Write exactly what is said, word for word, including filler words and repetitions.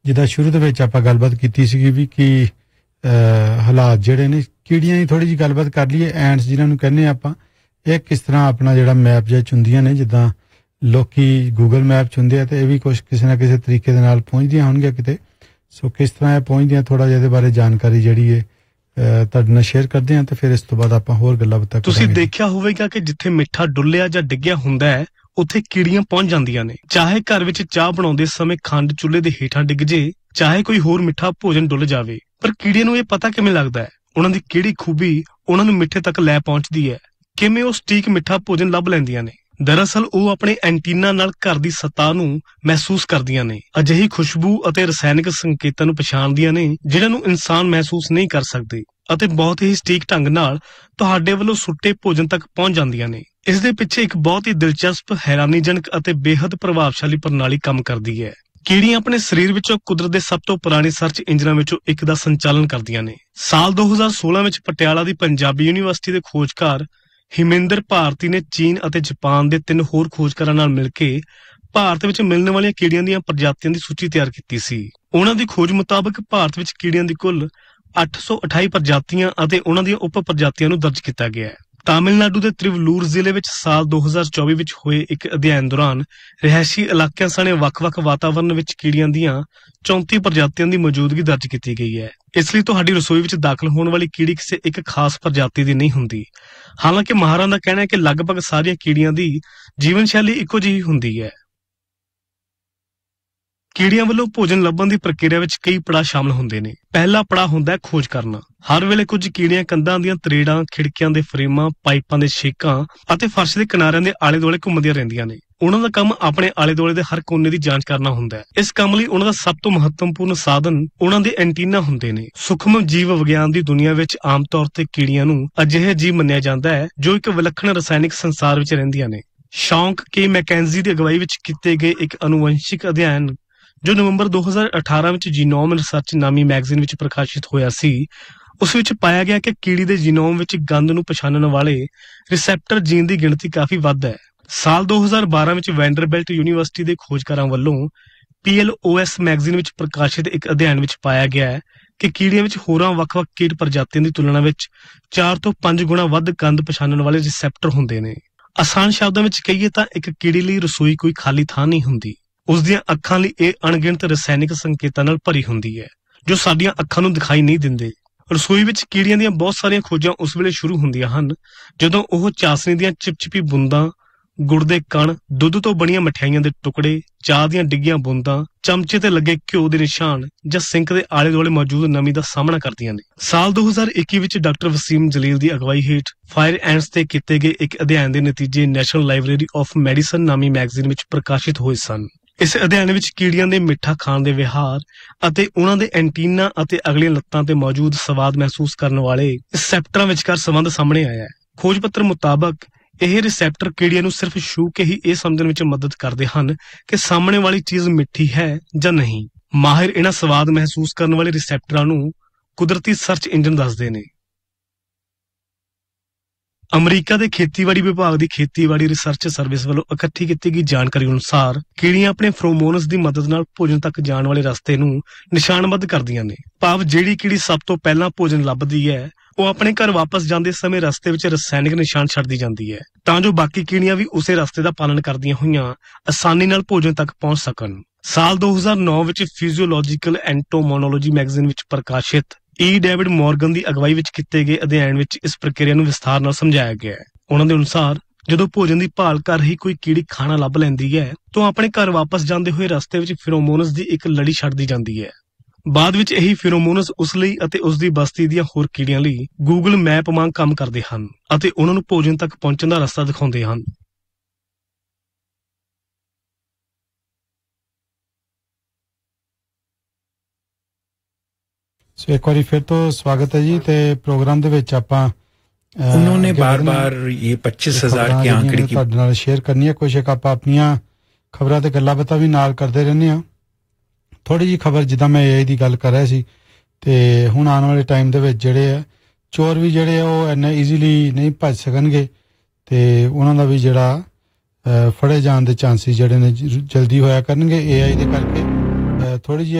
ਜਿੱਦਾਂ ਸ਼ੁਰੂ ਦੇ ਵਿੱਚ ਆਪਾਂ ਗੱਲਬਾਤ ਕੀਤੀ ਸੀਗੀ ਵੀ ਕਿ ਹਾਲਾਤ ਜਿਹੜੇ ਨੇ ਕੀੜੀਆਂ ਦੀ ਥੋੜ੍ਹੀ ਜਿਹੀ ਗੱਲਬਾਤ ਕਰ ਲਈਏ। ਐਂਡਸ ਜਿਨ੍ਹਾਂ ਨੂੰ ਕਹਿੰਦੇ ਆਪਾਂ, ਇਹ ਕਿਸ ਤਰ੍ਹਾਂ ਆਪਣਾ ਜਿਹੜਾ ਮੈਪ ਜਿਹਾ ਚੁੰਦੀਆਂ ਨੇ, ਜਿੱਦਾਂ ਲੋਕੀ ਗੂਗਲ ਮੈਪ ਚੁੰਦੇ ਆ ਤੇ ਇਹ ਵੀ ਕੁਛ ਕਿਸੇ ਨਾ ਕਿਸੇ ਤਰੀਕੇ ਦੇ ਨਾਲ ਪਹੁੰਚਦੀਆਂ ਹੋਣਗੀਆਂ ਕਿਤੇ। ਸੋ ਕਿਸ ਤਰ੍ਹਾਂ ਇਹ ਪਹੁੰਚਦੀਆਂ, ਥੋੜ੍ਹਾ ਜਿਹਾ ਇਹਦੇ ਬਾਰੇ ਜਾਣਕਾਰੀ ਜਿਹੜੀ ਹੈ ਤੁਹਾਡੇ ਨਾਲ ਸ਼ੇਅਰ ਕਰਦੇ ਹਾਂ ਤੇ ਫਿਰ ਇਸ ਤੋਂ ਬਾਅਦ ਆਪਾਂ ਹੋਰ ਗੱਲਾਂ ਬਾਤਾਂ ਕਰਾਂਗੇ। ਤੁਸੀਂ ਦੇਖਿਆ ਹੋਵੇਗਾ ਕਿ ਜਿੱਥੇ ਮਿੱਠਾ ਡੁੱਲਿਆ ਜਾਂ ਡਿੱਗਿਆ ਹੁੰਦਾ ਹੈ ਉੱਥੇ ਕੀੜੀਆਂ ਪਹੁੰਚ ਜਾਂਦੀਆਂ ਨੇ। ਚਾਹੇ ਘਰ ਵਿੱਚ ਚਾਹ ਬਣਾਉਂਦੇ ਸਮੇਂ ਖੰਡ ਚੁੱਲ੍ਹੇ ਦੇ ਹੇਠਾਂ ਡਿੱਗ ਜੇ, ਚਾਹੇ ਕੋਈ ਹੋਰ ਮਿੱਠਾ ਭੋਜਨ ਡੁੱਲ ਜਾਵੇ, ਪਰ ਕੀੜੀਆਂ ਨੂੰ ਇਹ ਪਤਾ ਕਿਵੇਂ ਲੱਗਦਾ ਹੈ ਉਹਨਾਂ ਦੀ ਕਿਹੜੀ ਖੂਬੀ ਉਹਨਾਂ ਨੂੰ ਮਿੱਠੇ ਤੱਕ ਲੈ ਪਹੁੰਚਦੀ ਹੈ, ਕਿਵੇਂ ਉਹ ਸਟੀਕ ਮਿੱਠਾ ਭੋਜਨ ਲੱਭ ਲੈਂਦੀਆਂ ਨੇ। ਦਰਅਸਲ ਉਹ ਆਪਣੇ ਐਂਟੀਨਾ ਨਾਲ ਘਰ ਦੀ ਸਤਹ ਨੂੰ ਮਹਿਸੂਸ ਕਰਦੀਆਂ ਨੇ, ਅਜਿਹੀ ਖੁਸ਼ਬੂ ਅਤੇ ਰਸਾਇਣਕ ਸੰਕੇਤਾਂ ਨੂੰ ਪਛਾਣਦੀਆਂ ਨੇ ਜਿਹਨਾਂ ਨੂੰ ਇਨਸਾਨ ਮਹਿਸੂਸ ਨਹੀਂ ਕਰ ਸਕਦੇ, ਅਤੇ ਬਹੁਤ ਹੀ ਸਟੀਕ ਢੰਗ ਨਾਲ ਤੁਹਾਡੇ ਵੱਲੋਂ ਸੁੱਟੇ ਭੋਜਨ ਤੱਕ ਪਹੁੰਚ ਜਾਂਦੀਆਂ ਨੇ। ਇਸ ਦੇ ਪਿੱਛੇ ਇੱਕ ਬਹੁਤ ਹੀ ਦਿਲਚਸਪ, ਹੈਰਾਨੀਜਨਕ ਅਤੇ ਬੇਹੱਦ ਪ੍ਰਭਾਵਸ਼ਾਲੀ ਪ੍ਰਣਾਲੀ ਕੰਮ ਕਰਦੀ ਹੈ। ਕੀੜੀਆਂ ਆਪਣੇ ਸਰੀਰ ਵਿੱਚੋਂ ਕੁਦਰਤ ਦੇ ਸਭ ਤੋਂ ਪੁਰਾਣੇ ਸਰਚ ਇੰਜਨਾਂ ਵਿੱਚੋਂ ਇੱਕ ਦਾ ਸੰਚਾਲਨ ਕਰਦੀਆਂ ਨੇ। ਸਾਲ ਦੋ ਹਜ਼ਾਰ ਸੋਲਾਂ ਵਿੱਚ ਪਟਿਆਲਾ ਦੀ ਪੰਜਾਬੀ ਯੂਨੀਵਰਸਿਟੀ ਦੇ ਖੋਜਕਾਰ ਹਿਮਿੰਦਰ ਭਾਰਤੀ ਨੇ ਚੀਨ ਅਤੇ ਜਾਪਾਨ ਦੇ ਤਿੰਨ ਹੋਰ ਖੋਜਕਾਰਾਂ ਨਾਲ ਮਿਲ ਕੇ ਭਾਰਤ ਵਿੱਚ ਮਿਲਣ ਵਾਲੀਆਂ ਕੀੜੀਆਂ ਦੀਆਂ ਪ੍ਰਜਾਤੀਆਂ ਦੀ ਸੂਚੀ ਤਿਆਰ ਕੀਤੀ ਸੀ। ਉਹਨਾਂ ਦੀ ਖੋਜ ਮੁਤਾਬਕ ਭਾਰਤ ਵਿੱਚ ਕੀੜੀਆਂ ਦੀ ਕੁੱਲ ਅੱਠ ਸੌ ਅਠਾਈ ਪ੍ਰਜਾਤੀਆਂ ਅਤੇ ਉਹਨਾਂ ਦੀਆਂ ਉਪ ਪ੍ਰਜਾਤੀਆਂ ਨੂੰ ਦਰਜ ਕੀਤਾ ਗਿਆ ਹੈ। ਤਾਮਿਲਨਾਡੂ ਦੇ ਤ੍ਰਿਵਲੂਰ ਜ਼ਿਲ੍ਹੇ ਵਿੱਚ ਸਾਲ ਦੋ ਹਜ਼ਾਰ ਚੌਵੀ ਵਿੱਚ ਹੋਏ ਇੱਕ ਅਧਿਐਨ ਦੌਰਾਨ ਰਿਹਾਇਸ਼ੀ ਇਲਾਕਿਆਂ ਸਣੇ ਵੱਖ-ਵੱਖ ਵਾਤਾਵਰਣ ਵਿੱਚ ਕੀੜੀਆਂ ਦੀਆਂ ਚੌਂਤੀ ਪ੍ਰਜਾਤੀਆਂ ਦੀ ਮੌਜੂਦਗੀ ਦਰਜ ਕੀਤੀ ਗਈ ਹੈ। ਇਸ ਲਈ ਤੁਹਾਡੀ ਰਸੋਈ ਵਿੱਚ ਦਾਖਲ ਹੋਣ ਵਾਲੀ ਕੀੜੀ ਕਿਸੇ ਇੱਕ ਖਾਸ ਪ੍ਰਜਾਤੀ ਦੀ ਨਹੀਂ ਹੁੰਦੀ। ਹਾਲਾਂਕਿ ਮਾਹਰਾਂ ਦਾ ਕਹਿਣਾ ਹੈ ਕਿ ਲਗਭਗ ਸਾਰੀਆਂ ਕੀੜੀਆਂ ਦੀ ਜੀਵਨ ਸ਼ੈਲੀ ਇੱਕੋ ਜਿਹੀ ਹੁੰਦੀ ਹੈ। ਕੀੜੀਆਂ ਵੱਲੋਂ ਭੋਜਨ ਲੱਭਣ ਦੀ ਪ੍ਰਕਿਰਿਆ ਵਿੱਚ ਕਈ ਪੜਾਅ ਸ਼ਾਮਲ ਹੁੰਦੇ ਨੇ। ਪਹਿਲਾ ਪੜਾਅ ਹੁੰਦਾ ਹੈ ਖੋਜ ਕਰਨਾ। ਹਰ ਵੇਲੇ ਕੁਝ ਕੀੜੀਆਂ ਕੰਧਾਂ ਦੀਆਂ ਤਰੇੜਾਂ, ਖਿੜਕੀਆਂ ਦੇ ਫਰੇਮਾਂ, ਪਾਈਪਾਂ ਦੇ ਛੇਕਾਂ ਅਤੇ ਫਰਸ਼ ਦੇ ਕਿਨਾਰਿਆਂ ਦੇ ਆਲੇ ਦੁਆਲੇ ਘੁੰਮਦੀਆਂ ਰਹਿੰਦੀਆਂ ਨੇ। ਉਹਨਾਂ ਦਾ ਕੰਮ ਆਪਣੇ ਆਲੇ ਦੁਆਲੇ ਦੇ ਹਰ ਕੋਨੇ ਦੀ ਜਾਂਚ ਕਰਨਾ ਹੁੰਦਾ ਹੈ। ਇਸ ਕੰਮ ਲਈ ਉਹਨਾਂ ਦਾ ਸਭ ਤੋਂ ਮਹੱਤਵਪੂਰਨ ਸਾਧਨ ਉਹਨਾਂ ਦੇ ਐਂਟੀਨਾ ਹੁੰਦੇ ਨੇ। ਸੂਖਮ ਜੀਵ ਵਿਗਿਆਨ ਦੀ ਦੁਨੀਆ ਵਿੱਚ ਆਮ ਤੌਰ ਤੇ ਕੀੜੀਆਂ ਨੂੰ ਅਜਿਹੇ ਜੀਵ ਮੰਨਿਆ ਜਾਂਦਾ ਹੈ ਜੋ ਇੱਕ ਵਿਲੱਖਣ ਰਸਾਇਣਕ ਸੰਸਾਰ ਵਿੱਚ ਰਹਿੰਦੀਆਂ ਨੇ। ਸ਼ੌਂਕ ਕੇ ਮੈਕੈਂਜੀ ਦੀ ਅਗਵਾਈ ਵਿੱਚ ਕੀਤੇ ਗਏ ਇੱਕ ਅਨੁਵੰਸ਼ਿਕ ਅਧਿਐਨ ਜੋ ਨਵੰਬਰ ਦੋ ਹਜ਼ਾਰ ਅਠਾਰਾਂ ਵਿੱਚ ਜੀਨੋਮ ਰਿਸਰਚ ਨਾਮੀ ਮੈਗਜ਼ੀਨ ਵਿੱਚ ਪ੍ਰਕਾਸ਼ਿਤ ਹੋਇਆ ਸੀ, ਉਸ ਵਿੱਚ ਪਾਇਆ ਗਿਆ ਕਿ ਕੀੜੀ ਦੇ ਜੀਨੋਮ ਵਿੱਚ ਗੰਧ ਨੂੰ ਪਛਾਣਨ ਵਾਲੇ ਰਿਸੈਪਟਰ ਜੀਨ ਦੀ ਗਿਣਤੀ ਕਾਫੀ ਵੱਧ ਹੈ। ਸਾਲ ਦੋ ਹਜ਼ਾਰ ਬਾਰਾਂ ਵਿੱਚ ਵੈਂਡਰਬਿਲਟ ਯੂਨੀਵਰਸਿਟੀ ਦੇ ਖੋਜਕਾਰਾਂ ਵੱਲੋਂ P L O S magazine ਵਿੱਚ ਪ੍ਰਕਾਸ਼ਿਤ ਇੱਕ ਅਧਿਐਨ ਵਿੱਚ ਪਾਇਆ ਗਿਆ ਹੈ ਕਿ ਕੀੜੀਆਂ ਵਿੱਚ ਹੋਰਾਂ ਵੱਖ-ਵੱਖ ਕੀਟ ਪ੍ਰਜਾਤੀਆਂ ਦੀ ਤੁਲਨਾ ਵਿੱਚ ਚਾਰ ਤੋਂ ਪੰਜ ਗੁਣਾ ਵੱਧ ਗੰਧ ਪਛਾਣਨ ਵਾਲੇ ਰਿਸੈਪਟਰ ਹੁੰਦੇ ਨੇ। ਆਸਾਨ ਸ਼ਬਦਾਂ ਵਿੱਚ ਕਹੀਏ ਤਾਂ ਇੱਕ ਕੀੜੀ ਲਈ ਰਸੋਈ ਕੋਈ ਖਾਲੀ ਥਾਂ ਨਹੀਂ ਹੁੰਦੀ। ਉਸ ਦੀਆਂ ਅੱਖਾਂ ਲਈ ਇਹ ਅਣਗਿਣਤ ਰਸਾਇਣਕ ਸੰਕੇਤਾਂ ਨਾਲ ਭਰੀ ਹੁੰਦੀ ਹੈ ਜੋ ਸਾਡੀਆਂ ਅੱਖਾਂ ਨੂੰ ਦਿਖਾਈ ਨਹੀਂ ਦਿੰਦੇ। ਰਸੋਈ ਵਿੱਚ ਕੀੜੀਆਂ ਦੀਆਂ ਬਹੁਤ ਸਾਰੀਆਂ ਖੋਜਾਂ ਉਸ ਵੇਲੇ ਸ਼ੁਰੂ ਹੁੰਦੀਆਂ ਹਨ ਜਦੋਂ ਉਹ ਚਾਸਨੀ ਦੀਆਂ ਚਿਪਚਿਪੀ ਬੂੰਦਾਂ, ਗੁੜ ਦੇ ਕਣ, ਦੁੱਧ ਤੋਂ ਬਣੀਆਂ ਮਠਿਆਈਆਂ ਦੇ ਟੁਕੜੇ, ਚਾਹ ਦੀਆਂ ਡਿੱਗੀਆਂ ਬੂੰਦਾਂ, ਚਮਚੇ ਤੇ ਲੱਗੇ ਘਿਓ ਦੇ ਨਿਸ਼ਾਨ ਜਾਂ ਸਿੰਕ ਦੇ ਆਲੇ ਦੁਆਲੇ ਮੌਜੂਦ ਨਮੀ ਦਾ ਸਾਹਮਣਾ ਕਰਦੀਆਂ ਨੇ। ਸਾਲ ਦੋ ਹਜ਼ਾਰ ਇੱਕੀ ਵਿੱਚ ਡਾਕਟਰ ਵਸੀਮ ਜਲੀਲ ਦੀ ਅਗਵਾਈ ਹੇਠ ਫਾਇਰ ਐਂਟਸ ਤੇ ਕੀਤੇ ਗਏ ਇੱਕ ਅਧਿਐਨ ਦੇ ਨਤੀਜੇ ਨੈਸ਼ਨਲ ਲਾਇਬ੍ਰੇਰੀ ਆਫ ਮੈਡੀਸਨ ਨਾਮੀ ਮੈਗਜ਼ੀਨ ਵਿੱਚ ਪ੍ਰਕਾਸ਼ਿਤ ਹੋਏ ਸਨ। ਇਸ ਅਧਿਐਨ ਵਿੱਚ ਕੀੜੀਆਂ ਦੇ ਮਿੱਠਾ ਖਾਣ ਦੇ ਵਿਹਾਰ ਅਤੇ ਉਹਨਾਂ ਦੇ ਐਂਟੀਨਾ ਅਤੇ ਅਗਲੀਆਂ ਲੱਤਾਂ ਤੇ ਮੌਜੂਦ ਸਵਾਦ ਮਹਿਸੂਸ ਕਰਨ ਵਾਲੇ ਰਿਸੈਪਟਰਾਂ ਵਿਚਕਾਰ ਸੰਬੰਧ ਸਾਹਮਣੇ ਆਇਆ ਹੈ। ਖੋਜ ਪੱਤਰ ਮੁਤਾਬਕ ਇਹ ਰਿਸੈਪਟਰ ਕੀੜੀਆਂ ਨੂੰ ਸਿਰਫ ਛੂ ਕੇ ਹੀ ਇਹ ਸਮਝਣ ਵਿੱਚ ਮਦਦ ਕਰਦੇ ਹਨ ਕਿ ਸਾਹਮਣੇ ਵਾਲੀ ਚੀਜ਼ ਮਿੱਠੀ ਹੈ ਜਾਂ ਨਹੀਂ। ਮਾਹਿਰ ਇਹਨਾਂ ਸਵਾਦ ਮਹਿਸੂਸ ਕਰਨ ਵਾਲੇ ਰਿਸੈਪਟਰਾਂ ਨੂੰ ਕੁਦਰਤੀ ਸਰਚ ਇੰਜਨ ਦੱਸਦੇ ਨੇ। ਅਮਰੀਕਾ ਦੇ ਖੇਤੀਬਾੜੀ ਵਿਭਾਗ ਦੀ ਖੇਤੀਬਾੜੀ ਰਿਸਰਚ ਸਰਵਿਸ ਵੱਲੋਂ ਇਕੱਠੀ ਕੀਤੀ ਗਈ ਜਾਣਕਾਰੀ ਅਨੁਸਾਰ ਕੀੜੀਆਂ ਆਪਣੇ ਫਰੋਮੋਨਸ ਦੀ ਮਦਦ ਨਾਲ ਭੋਜਨ ਤੱਕ ਜਾਣ ਵਾਲੇ ਰਸਤੇ ਨੂੰ ਨਿਸ਼ਾਨਬੱਧ ਕਰਦੀਆਂ ਨੇ। ਭਾਵ ਜਿਹੜੀ ਕੀੜੀ ਸਭ ਤੋਂ ਪਹਿਲਾਂ ਭੋਜਨ ਲੱਭਦੀ ਹੈ ਉਹ ਆਪਣੇ ਘਰ ਵਾਪਸ ਜਾਂਦੇ ਸਮੇਂ ਰਸਤੇ ਵਿੱਚ ਰਸਾਇਣਕ ਨਿਸ਼ਾਨ ਛੱਡਦੀ ਜਾਂਦੀ ਹੈ ਤਾਂ ਜੋ ਬਾਕੀ ਕੀੜੀਆਂ ਵੀ ਉਸੇ ਰਸਤੇ ਦਾ ਪਾਲਣ ਕਰਦੀਆਂ ਹੋਈਆਂ ਆਸਾਨੀ ਨਾਲ ਭੋਜਨ ਤੱਕ ਪਹੁੰਚ ਸਕਣ। ਸਾਲ ਦੋ ਹਜ਼ਾਰ ਨੌ ਵਿੱਚ ਫਿਜ਼ੀਓਲੋਜੀਕਲ ਐਂਟੋਮੋਨੋਲੋਜੀ ਮੈਗਜ਼ੀਨ ਵਿੱਚ ਪ੍ਰਕਾਸ਼ਿਤ ਈ ਡੇਵਿਡ ਮੋਰਗਨ ਦੀ ਅਗਵਾਈ ਵਿੱਚ ਕੀਤੇ ਗਏ ਅਧਿਐਨ ਵਿੱਚ ਇਸ ਪ੍ਰਕਿਰਿਆ ਨੂੰ ਵਿਸਥਾਰ ਨਾਲ ਸਮਝਾਇਆ ਗਿਆ ਹੈ। ਉਹਨਾਂ ਦੇ ਅਨੁਸਾਰ ਜਦੋਂ ਭੋਜਨ ਦੀ ਭਾਲ ਕਰ ਰਹੀ ਕੋਈ ਕੀੜੀ ਖਾਣਾ ਲੱਭ ਲੈਂਦੀ ਹੈ ਤਾਂ ਆਪਣੇ ਘਰ ਵਾਪਸ ਜਾਂਦੇ ਹੋਏ ਰਸਤੇ ਵਿੱਚ ਫਿਰੋਮੋਨਸ ਦੀ ਇੱਕ ਲੜੀ ਛੱਡਦੀ ਜਾਂਦੀ ਹੈ। ਬਾਅਦ ਵਿੱਚ ਇਹੀ ਫਿਰੋਮੋਨਸ ਉਸ ਲਈ ਅਤੇ ਉਸ ਦੀ ਬਸਤੀ ਦੀਆਂ ਹੋਰ ਕੀੜੀਆਂ ਲਈ ਗੂਗਲ ਮੈਪ ਵਾਂਗ ਕੰਮ ਕਰਦੇ ਹਨ ਅਤੇ ਉਹਨਾਂ ਨੂੰ ਭੋਜਨ ਤੱਕ ਪਹੁੰਚਣ ਦਾ ਰਸਤਾ ਦਿਖਾਉਂਦੇ ਹਨ। ਸੋ ਇੱਕ ਵਾਰੀ ਫਿਰ ਤੋਂ ਸਵਾਗਤ ਹੈ ਜੀ। ਤੇ ਪ੍ਰੋਗਰਾਮ ਦੇ ਵਿੱਚ ਆਪਾਂ उन्होंने बार बार ये पच्चीस हजार के आंकड़े की ਤੁਹਾਡੇ ਨਾਲ ਸ਼ੇਅਰ ਕਰਨੀ ਹੈ। ਕੁਛ ਇੱਕ ਆਪਾਂ ਆਪਣੀਆਂ ਖਬਰਾਂ ਤੇ ਗੱਲਾਂ ਬਾਤਾਂ ਵੀ ਨਾਲ ਕਰਦੇ ਰਹਿੰਦੇ ਹਾਂ। ਥੋੜੀ ਜਿਹੀ ਖਬਰ ਜਿੱਦਾਂ ਮੈਂ ਏ ਆਈ ਦੀ ਗੱਲ ਕਰ ਰਿਹਾ ਸੀ ਤੇ ਹੁਣ ਆਉਣ ਵਾਲੇ ਟਾਈਮ ਦੇ ਵਿੱਚ ਜਿਹੜੇ ਆ ਚੋਰ ਵੀ ਜਿਹੜੇ ਆ ਉਹ ਇੰਨਾ ਈਜ਼ੀਲੀ ਨਹੀਂ ਭੱਜ ਸਕਣਗੇ ਤੇ ਉਹਨਾਂ ਦਾ ਵੀ ਜਿਹੜਾ ਫੜੇ ਜਾਣ ਦੇ ਚਾਂਸਿਸ ਜਿਹੜੇ ਨੇ ਜਲਦੀ ਹੋਇਆ ਕਰਨਗੇ ਏ ਆਈ ਦੇ ਕਰਕੇ। ਥੋੜੀ ਜਿਹੀ